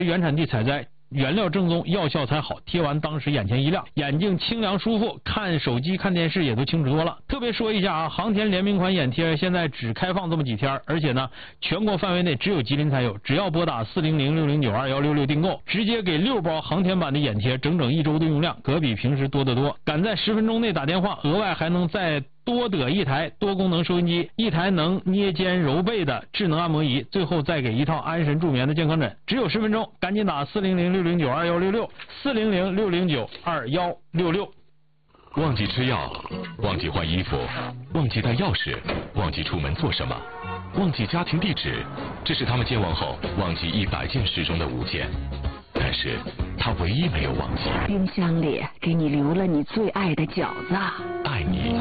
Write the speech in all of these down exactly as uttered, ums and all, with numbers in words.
原产地采摘。 原料正宗，药效才好，贴完当时眼前一亮，眼睛清凉舒服，看手机看电视也都清楚多了。特别说一下啊，航天联名款眼贴现在只开放这么几天，而且呢，全国范围内只有吉林才有。只要拨打四零零六零九二幺六六订购，直接给六包航天版的眼贴，整整一周的用量，可比平时多得多。赶在十分钟内打电话，额外还能再 多得一台多功能收音机，一台能捏肩揉背的智能按摩仪，最后再给一套安神助眠的健康枕，只有十分钟，赶紧打四零零六零九二幺六六，四零零六零九二幺六六。 忘记吃药，忘记换衣服，忘记带钥匙，忘记出门做什么，忘记家庭地址，这是他们健忘后忘记一百件事中的五件。 但是他唯一没有忘记， 冰箱里给你留了你最爱的饺子。 爱你，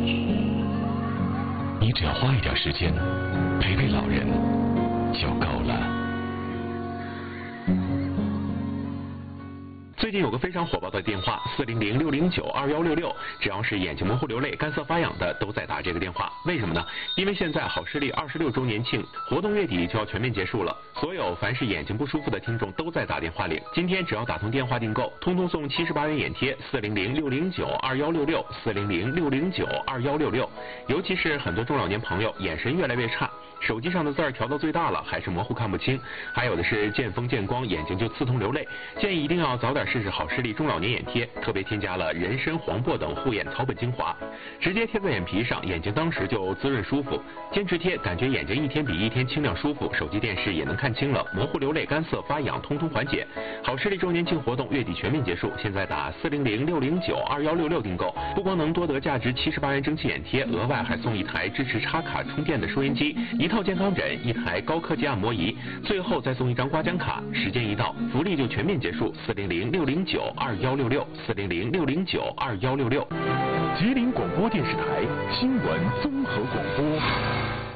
你只要花一点时间陪陪老人就够了。 最近有个非常火爆的电话，四零零六零九二幺六六，只要是眼睛模糊流泪、干涩发痒的，都在打这个电话。为什么呢？因为现在好视力二十六周年庆活动月底就要全面结束了，所有凡是眼睛不舒服的听众都在打电话领。今天只要打通电话订购，通通送七十八元眼贴，四零零六零九二幺六六，四零零六零九二幺六六。尤其是很多中老年朋友眼神越来越差，手机上的字儿调到最大了，还是模糊看不清；还有的是见风见光，眼睛就刺痛流泪。建议一定要早点试试好视力中老年眼贴，特别添加了人参、黄柏等护眼草本精华，直接贴在眼皮上，眼睛当时就滋润舒服。坚持贴，感觉眼睛一天比一天清亮舒服，手机电视也能看清了，模糊流泪、干涩发痒通通缓解。好视力周年庆活动月底全面结束，现在打四零零六零九二幺六六订购，不光能多得价值七十八元蒸汽眼贴，额外还送一台支持插卡充电的收音机，一套健康枕，一台高科技按摩仪，最后再送一张刮奖卡。时间一到，福利就全面结束。四零零六零九二幺六六，四零零六零九二幺六六。 吉林广播电视台新闻综合广播。